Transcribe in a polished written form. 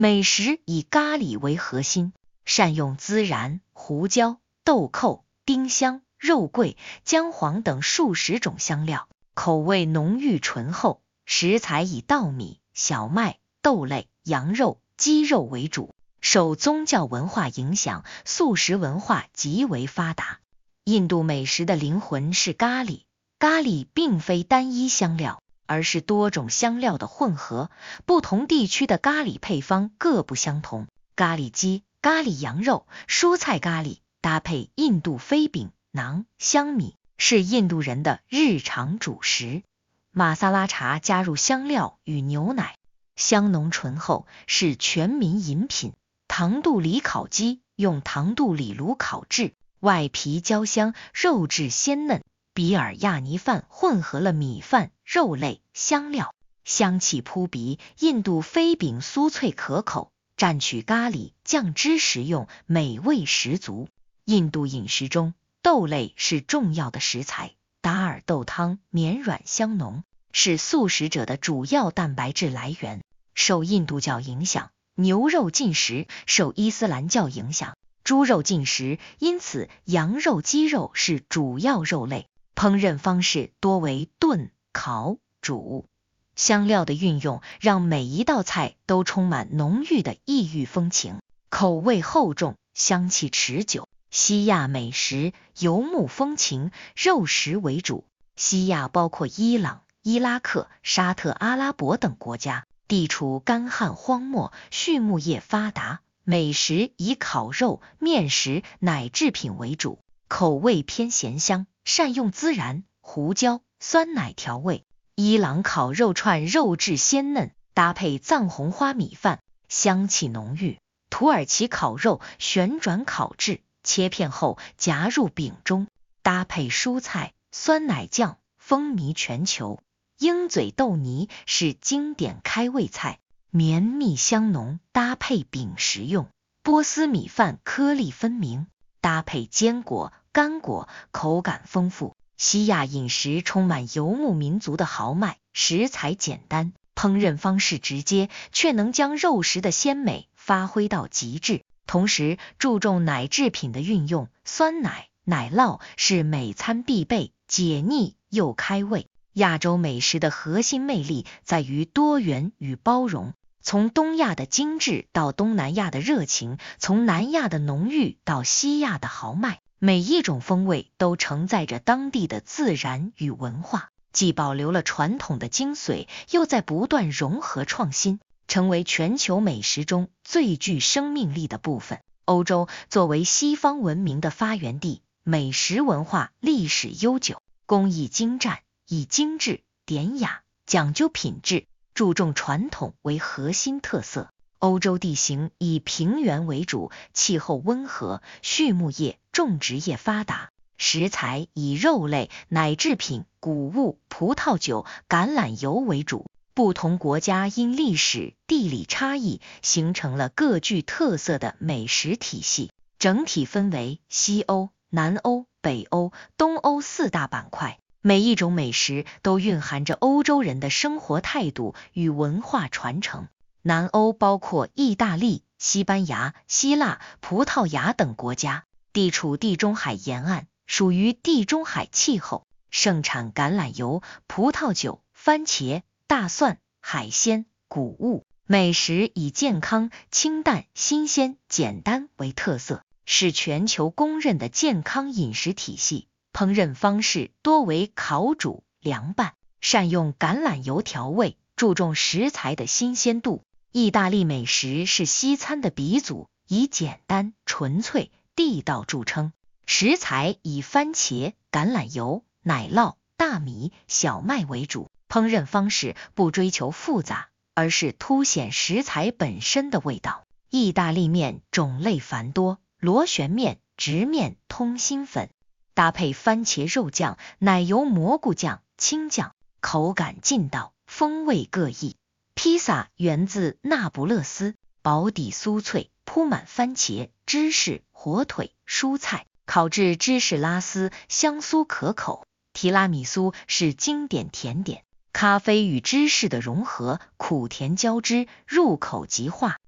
美食以咖喱为核心，善用孜然、胡椒、豆蔻、丁香、肉桂、姜黄等数十种香料，口味浓郁醇厚，食材以稻米、小麦、豆类、羊肉、鸡肉为主。受宗教文化影响，素食文化极为发达。印度美食的灵魂是咖喱，咖喱并非单一香料，而是多种香料的混合，不同地区的咖喱配方各不相同。咖喱鸡、咖喱羊肉、蔬菜咖喱搭配印度飞饼、馕、香米，是印度人的日常主食。玛萨拉茶加入香料与牛奶，香浓醇厚，是全民饮品。糖肚里烤鸡用糖肚里炉烤制，外皮焦香，肉质鲜嫩。比尔亚尼饭混合了米饭、肉类、香料，香气扑鼻。印度飞饼酥脆可口，蘸取咖喱酱汁食用，美味十足。印度饮食中，豆类是重要的食材，达尔豆汤绵软香浓，是素食者的主要蛋白质来源。受印度教影响，牛肉禁食；受伊斯兰教影响，猪肉禁食，因此羊肉、鸡肉是主要肉类。烹饪方式多为炖、烤、煮。香料的运用让每一道菜都充满浓郁的异域风情，口味厚重，香气持久。西亚美食游牧风情，肉食为主。西亚包括伊朗、伊拉克、沙特阿拉伯等国家，地处干旱荒漠，畜牧业发达，美食以烤肉、面食、奶制品为主，口味偏咸香，善用孜然、胡椒、酸奶调味。伊朗烤肉串肉质鲜嫩，搭配藏红花米饭，香气浓郁。土耳其烤肉旋转烤制，切片后夹入饼中，搭配蔬菜、酸奶酱，风靡全球。鹰嘴豆泥是经典开胃菜，绵密香浓，搭配饼食用。波斯米饭颗粒分明，搭配坚果、干果，口感丰富。西亚饮食充满游牧民族的豪迈，食材简单，烹饪方式直接，却能将肉食的鲜美发挥到极致。同时注重奶制品的运用，酸奶、奶酪是每餐必备，解腻又开胃。亚洲美食的核心魅力在于多元与包容，从东亚的精致到东南亚的热情，从南亚的浓郁到西亚的豪迈，每一种风味都承载着当地的自然与文化，既保留了传统的精髓，又在不断融合创新，成为全球美食中最具生命力的部分。欧洲作为西方文明的发源地，美食文化历史悠久，工艺精湛，以精致、典雅、讲究品质、注重传统为核心特色。欧洲地形以平原为主，气候温和，畜牧业、种植业发达，食材以肉类、奶制品、谷物、葡萄酒、橄榄油为主。不同国家因历史、地理差异，形成了各具特色的美食体系，整体分为西欧、南欧、北欧、东欧四大板块。每一种美食都蕴含着欧洲人的生活态度与文化传承。南欧包括意大利、西班牙、希腊、葡萄牙等国家，地处地中海沿岸，属于地中海气候，盛产橄榄油、葡萄酒、番茄、大蒜、海鲜、谷物。美食以健康、清淡、新鲜、简单为特色，是全球公认的健康饮食体系。烹饪方式多为烤煮、凉拌，善用橄榄油调味，注重食材的新鲜度。意大利美食是西餐的鼻祖，以简单、纯粹、地道著称。食材以番茄、橄榄油、奶酪、大米、小麦为主，烹饪方式不追求复杂，而是凸显食材本身的味道。意大利面种类繁多，螺旋面、直面、通心粉，搭配番茄肉酱、奶油蘑菇酱、青酱，口感劲道，风味各异。披萨源自那不勒斯，薄底酥脆，铺满番茄、芝士、火腿、蔬菜，烤制芝士拉丝，香酥可口。提拉米苏是经典甜点，咖啡与芝士的融合，苦甜交织，入口即化。